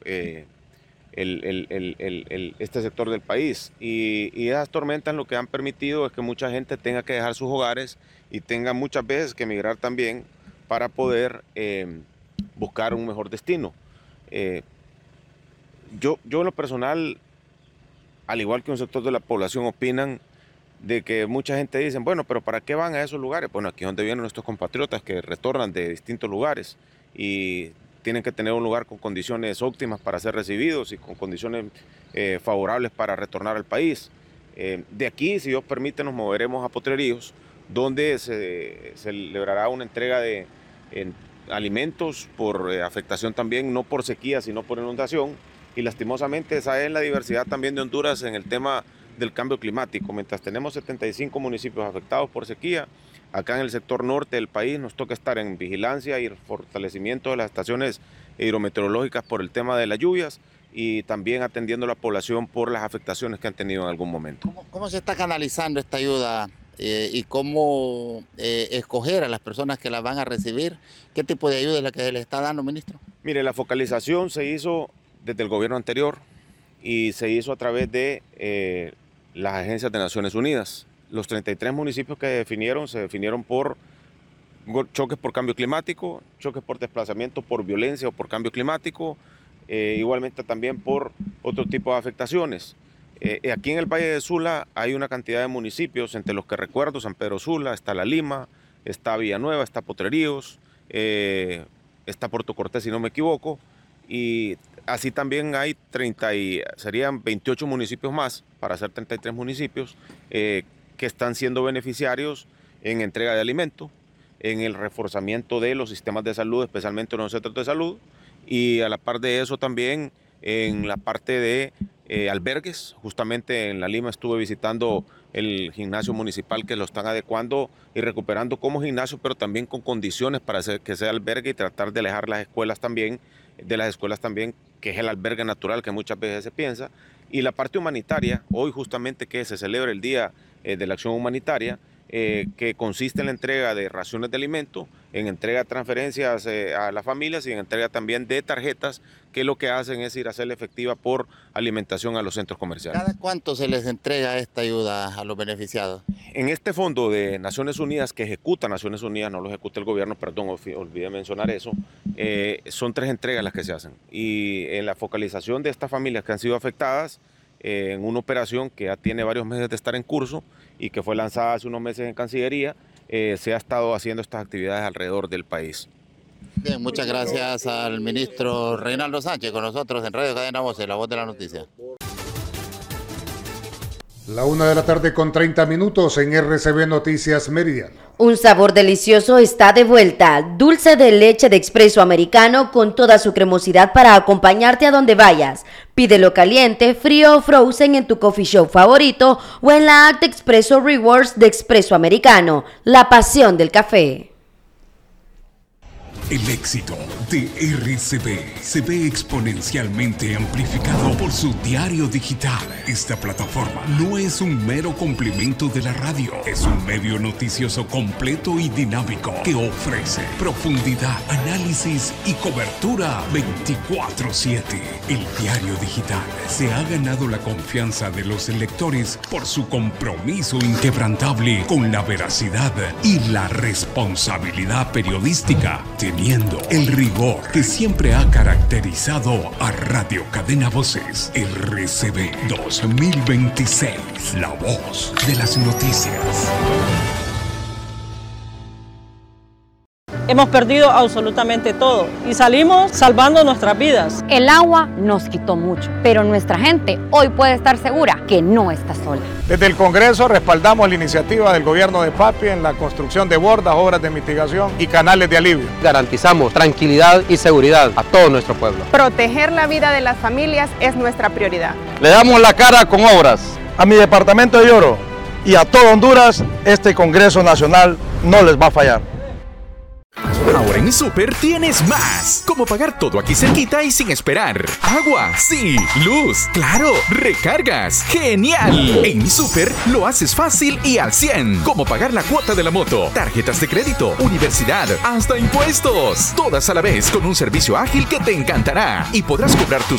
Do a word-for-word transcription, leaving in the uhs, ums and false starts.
eh, el, el, el, el, el, este sector del país. Y, y esas tormentas lo que han permitido es que mucha gente tenga que dejar sus hogares y tenga muchas veces que emigrar también para poder eh, buscar un mejor destino. Eh, yo, yo en lo personal, al igual que un sector de la población, opinan de que mucha gente dice, bueno, pero ¿para qué van a esos lugares? Bueno, aquí es donde vienen nuestros compatriotas que retornan de distintos lugares y tienen que tener un lugar con condiciones óptimas para ser recibidos y con condiciones eh, favorables para retornar al país. Eh, de aquí, si Dios permite, nos moveremos a Potreríos, donde se celebrará una entrega de eh, alimentos por eh, afectación también, no por sequía, sino por inundación. Y lastimosamente esa es la diversidad también de Honduras en el tema del cambio climático. Mientras tenemos setenta y cinco municipios afectados por sequía, acá en el sector norte del país nos toca estar en vigilancia y fortalecimiento de las estaciones hidrometeorológicas por el tema de las lluvias y también atendiendo a la población por las afectaciones que han tenido en algún momento. ¿Cómo, cómo se está canalizando esta ayuda eh, y cómo eh, escoger a las personas que la van a recibir? ¿Qué tipo de ayuda es la que le está dando, ministro? Mire, la focalización se hizo desde el gobierno anterior y se hizo a través de eh, las agencias de Naciones Unidas. Los treinta y tres municipios que definieron se definieron por choques por cambio climático, choques por desplazamiento por violencia o por cambio climático, eh, igualmente también por otro tipo de afectaciones. Eh, aquí en el Valle de Sula hay una cantidad de municipios, entre los que recuerdo, San Pedro Sula, está La Lima, está Villanueva, está Potreríos, eh, está Puerto Cortés, si no me equivoco, y así también hay treinta y, serían veintiocho municipios más, para hacer treinta y tres municipios, eh, que están siendo beneficiarios en entrega de alimentos, en el reforzamiento de los sistemas de salud, especialmente en los centros de salud, y a la par de eso también en la parte de eh, albergues. Justamente en La Lima estuve visitando el gimnasio municipal que lo están adecuando y recuperando como gimnasio, pero también con condiciones para hacer que sea albergue y tratar de alejar las escuelas también, de las escuelas también, que es el albergue natural que muchas veces se piensa. Y la parte humanitaria, hoy justamente que se celebra el Día eh, de la Acción Humanitaria, eh, que consiste en la entrega de raciones de alimentos, en entrega de transferencias eh, a las familias y en entrega también de tarjetas, que lo que hacen es ir a hacerla efectiva por alimentación a los centros comerciales. ¿Cada cuánto se les entrega esta ayuda a los beneficiados? En este fondo de Naciones Unidas, que ejecuta Naciones Unidas, no lo ejecuta el gobierno, perdón, olvidé mencionar eso, eh, son tres entregas las que se hacen. Y en la focalización de estas familias que han sido afectadas, eh, en una operación que ya tiene varios meses de estar en curso y que fue lanzada hace unos meses en Cancillería, eh, se ha estado haciendo estas actividades alrededor del país. Bien, muchas gracias al ministro Reinaldo Sánchez con nosotros en Radio Cadena Voces, la voz de la noticia. La una de la tarde con treinta minutos en R C B Noticias Meridiano. Un sabor delicioso está de vuelta. Dulce de leche de Expreso Americano con toda su cremosidad para acompañarte a donde vayas. Pídelo caliente, frío o frozen en tu coffee shop favorito o en la app de Expreso Rewards de Expreso Americano. La pasión del café. El éxito de R C B se ve exponencialmente amplificado por su diario digital. Esta plataforma no es un mero complemento de la radio, es un medio noticioso completo y dinámico que ofrece profundidad, análisis y cobertura veinticuatro siete. El diario digital se ha ganado la confianza de los lectores por su compromiso inquebrantable con la veracidad y la responsabilidad periodística, teniendo el rigor que siempre ha caracterizado a Radio Cadena Voces. R C B dos mil veintiséis, la voz de las noticias. Hemos perdido absolutamente todo y salimos salvando nuestras vidas. El agua nos quitó mucho, pero nuestra gente hoy puede estar segura que no está sola. Desde el Congreso respaldamos la iniciativa del gobierno de Papi en la construcción de bordas, obras de mitigación y canales de alivio. Garantizamos tranquilidad y seguridad a todo nuestro pueblo. Proteger la vida de las familias es nuestra prioridad. Le damos la cara con obras. A mi departamento de Oro y a todo Honduras, este Congreso Nacional no les va a fallar. Ahora en mi Súper tienes más. Como pagar todo aquí cerquita y sin esperar. Agua, sí. Luz, claro. Recargas, genial. En mi Súper lo haces fácil y al cien. Como pagar la cuota de la moto, tarjetas de crédito, universidad, hasta impuestos. Todas a la vez con un servicio ágil que te encantará. Y podrás cobrar tus